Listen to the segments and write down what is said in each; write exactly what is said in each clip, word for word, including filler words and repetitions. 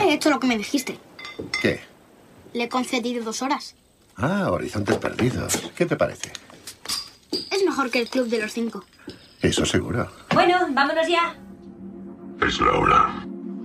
he hecho lo que me dijiste. ¿Qué? Le he concedido dos horas. Ah, Horizontes Perdidos. ¿Qué te parece? Es mejor que el Club de los Cinco. Eso seguro. Bueno, vámonos ya. Es la hora.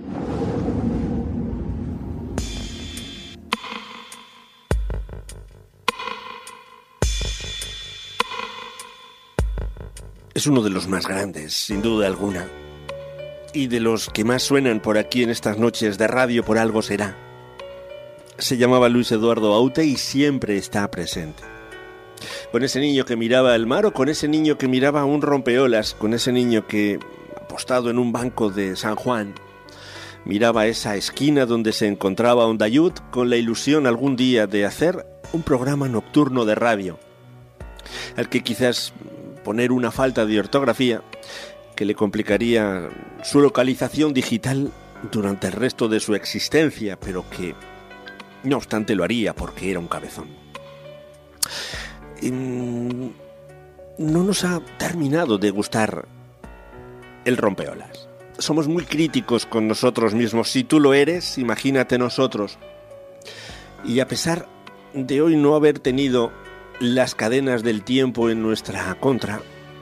Es uno de los más grandes, sin duda alguna. Y de los que más suenan por aquí en estas noches de radio, por algo será. Se llamaba Luis Eduardo Aute y siempre está presente. Con ese niño que miraba el mar o con ese niño que miraba un rompeolas, con ese niño que, apostado en un banco de San Juan, miraba esa esquina donde se encontraba Ondayud con la ilusión algún día de hacer un programa nocturno de radio, al que quizás poner una falta de ortografía que le complicaría su localización digital durante el resto de su existencia, pero que no obstante lo haría porque era un cabezón. Y no nos ha terminado de gustar el rompeolas. Somos muy críticos con nosotros mismos. Si tú lo eres, imagínate nosotros. Y a pesar de hoy no haber tenido las cadenas del tiempo en nuestra contra,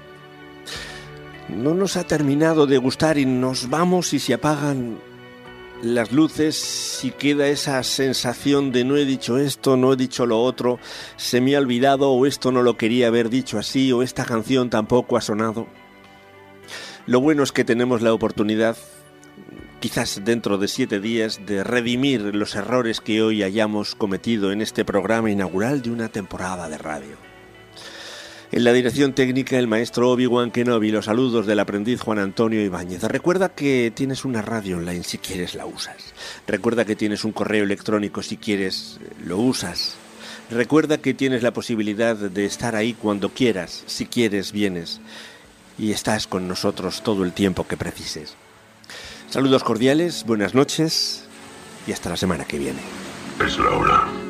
no nos ha terminado de gustar y nos vamos y se apagan las luces y queda esa sensación de no he dicho esto, no he dicho lo otro, se me ha olvidado o esto no lo quería haber dicho así o esta canción tampoco ha sonado. Lo bueno es que tenemos la oportunidad, quizás dentro de siete días, de redimir los errores que hoy hayamos cometido en este programa inaugural de una temporada de radio. En la dirección técnica, el maestro Obi-Wan Kenobi, los saludos del aprendiz Juan Antonio Ibáñez. Recuerda que tienes una radio online si quieres la usas. Recuerda que tienes un correo electrónico si quieres lo usas. Recuerda que tienes la posibilidad de estar ahí cuando quieras, si quieres vienes. Y estás con nosotros todo el tiempo que precises. Saludos cordiales, buenas noches y hasta la semana que viene. Es la hora.